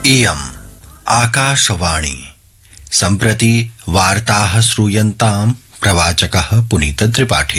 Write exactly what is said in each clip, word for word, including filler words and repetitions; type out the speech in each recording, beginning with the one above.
इयम् आकाशवाणी सम्प्रति वार्ताः श्रूयन्ताम् प्रवाचकः पुनीत त्रिपाठी।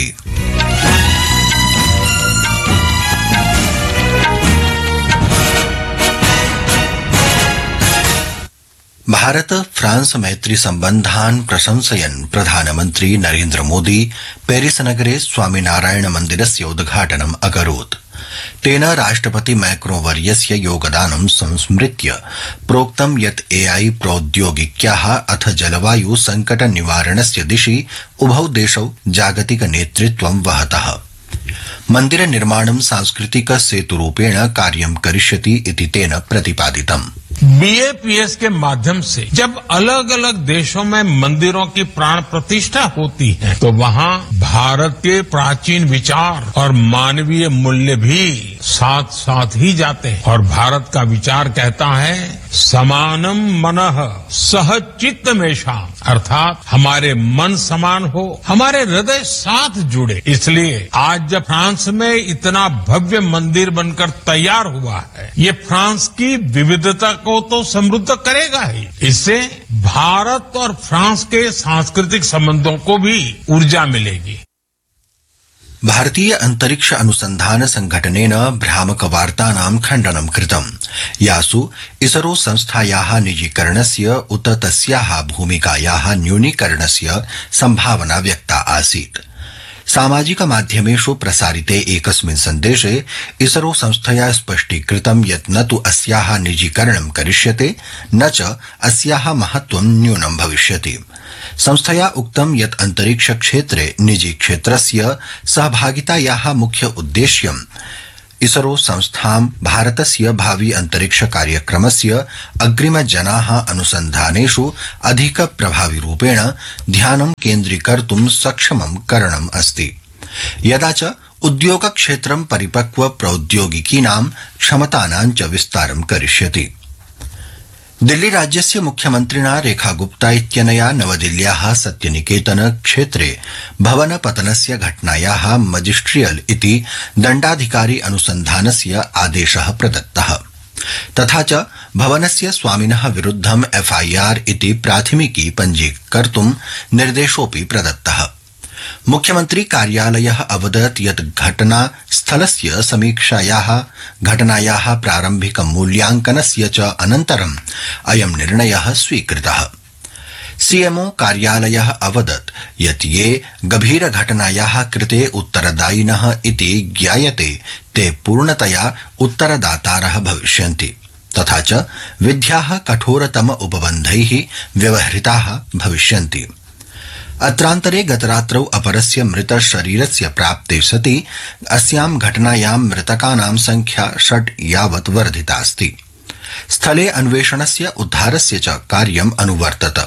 भारत फ्रांस मैत्री सम्बन्धान् प्रशंसयन् प्रधानमन्त्री नरेन्द्र मोदी पेरिस नगरे स्वामिनारायण मन्दिरस्य उद्घाटनम् अकरोत्। तेन राष्ट्रपति मैक्रो वर्यस्य योगदानं संस्मृत्य प्रोक्तं यत् एआई प्रौद्योगिक्याः अथ जलवायु संकट निवारणस्य दिशि उभौ देशौ जागतिक नेतृत्वं वहतः। मन्दिर निर्माणं सांस्कृतिक सेतुरूपेण कार्यं करिष्यति इति तेन प्रतिपादितम्। बीएपीएस के माध्यम से जब अलग अलग देशों में मंदिरों की प्राण प्रतिष्ठा होती है तो वहाँ भारत के प्राचीन विचार और मानवीय मूल्य भी साथ साथ ही जाते हैं। और भारत का विचार कहता है समानम मनः सह चित्तमेषाम्, अर्थात हमारे मन समान हो, हमारे हृदय साथ जुड़े। इसलिए आज जब फ्रांस में इतना भव्य मंदिर बनकर तैयार हुआ है, ये फ्रांस की विविधता को तो समृद्ध करेगा ही, इससे भारत और फ्रांस के सांस्कृतिक संबंधों को भी ऊर्जा मिलेगी। भारतीय अंतरिक्ष अनुसंधान संघटनेन भ्रामक वार्तानां खण्डनं कृतम्, यासु इसरो संस्थायाः निजीकरणस्य उत तस्याः भूमिकायाः न्यूनीकरणस्य संभावना व्यक्ता आसीत्। सामाजिक माध्यमेषु प्रसारिते एकस्मिन् सन्देशे इसरो संस्थया स्पष्टीकृतं यत् न तु अस्याः निजीकरणं करिष्यते न च अस्याः महत्त्वं न्यूनं भविष्यति। संस्थया उक्तं यत् अंतरिक्ष क्षेत्रे निजी क्षेत्रस्य सहभागितायाः मुख्य उद्देश्यम् इसरो संस्थां भारतस्य भावी अंतरिक्ष कार्यक्रमस्य अग्रिम जनाः अनुसन्धानेषु अधिक प्रभावी रूपेण ध्यानं केन्द्रीकर्तुं सक्षमं करणम् अस्ति। यदा च उद्योग क्षेत्रं परिपक्व प्रौद्योगिकीनां क्षमतानां च विस्तारं करिष्यति। दिल्ली राज्यस्य मुख्यमन्त्रिणा रेखा गुप्ता इत्यनया नवदिल्ल्याः सत्यनिकेतन क्षेत्रे भवन पतनस्य घटनायाः मजिस्ट्रियल इति दण्डाधिकारी अनुसन्धानस्य आदेशः प्रदत्तः। तथा च भवनस्य स्वामिनः विरुद्धं एफआईआर इति प्राथमिकी पञ्जीकर्तुं निर्देशोऽपि प्रदत्तः। मुख्यमंत्री कार्यालयः अवदत् यत् घटना स्थलस्य समीक्षायाः घटनायाः प्रारम्भिक मूल्यांकनस्य च अनन्तरम् अयं निर्णयः स्वीकृतः। सीएमओ कार्यालयः अवदत् यत् ये गभीर घटनायाः कृते उत्तरदायिनः इति ज्ञायते ते पूर्णतया उत्तरदातारः भविष्यन्ति, तथा च विध्याः कठोरतम उपबन्धैः व्यवहृताः भविष्यन्ति। अत्रान्तरे गतरात्रौ अपरस्य मृत शरीरस्य प्राप्ते सति अस्यां घटनायां मृतकानां संख्या षट् यावत् वर्धितास्ति। स्थले अन्वेषणस्य उद्धारस्य च कार्यम् अनुवर्तत।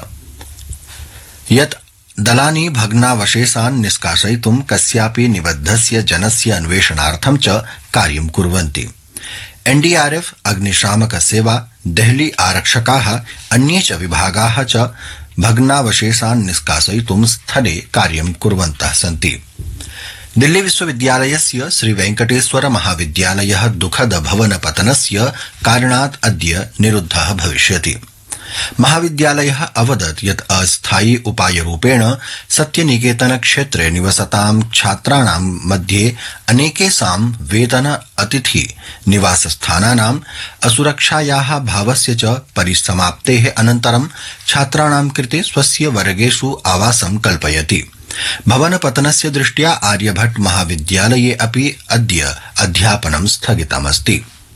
यत् दलानि भग्नावशेषान् निष्कासयितुं कस्यापि निबद्धस्य जनस्य अन्वेषणार्थं च कार्यं कुर्वन्ति। एनडीआरएफ, अग्निशामक सेवा, देहली आरक्षकाः, अन्ये च विभागाः च भग्नावशेषान् निष्कासयितुं स्थले कार्यं कुर्वन्तः सन्ति। दिल्ली विश्वविद्यालयस्य श्री वेंकटेश्वर महाविद्यालयः दुःखद भवन पतनस्य कारणात् अद्य निरुद्धः भविष्यति। महाविद्यालयः अवदत् यत् अस्थायी उपायरूपेण सत्यनिकेतन क्षेत्रे निवसतां छात्राणां मध्ये अनेकेषां वेतन अतिथि निवासस्थानानाम् असुरक्षायाः भावस्य च परिसमाप्तेः अनन्तरं छात्राणां कृते स्वस्य वर्गेषु आवासं कल्पयति। भवनपतनस्य दृष्ट्या आर्यभट्ट महाविद्यालये अपि अद्य अध्यापनं स्थगितमस्ति।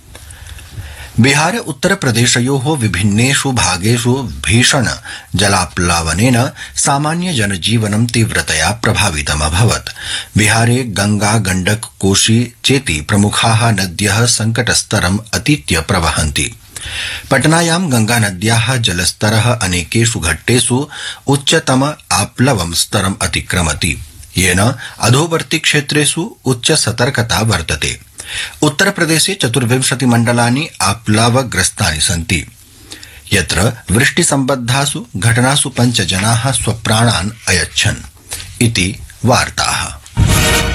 बिहार उत्तर प्रदेशयोः विभिन्नेषु भागेषु भीषण जलाप्लावनेन सामान्य जनजीवनं तीव्रतया प्रभावितमभवत्। बिहारे गंगा, गण्डक, कोशी चेति प्रमुखाः नद्यः संकटस्तरम् अतीत्य प्रवहन्ति। पटनायां गंगानद्याः जलस्तरः अनेकेषु घट्टेषु उच्चतम आप्लवं स्तरम् अतिक्रमति, येन अधोवर्ति क्षेत्रेषु उच्च सतर्कता वर्तते। उत्तर प्रदेशे चतुर्विंशति मण्डलानि आप्लावग्रस्तानि सन्ति, यत्र वृष्टि सम्बद्धासु घटनासु पञ्च जनाः स्वप्राणान् अयच्छन् इति वार्ताः।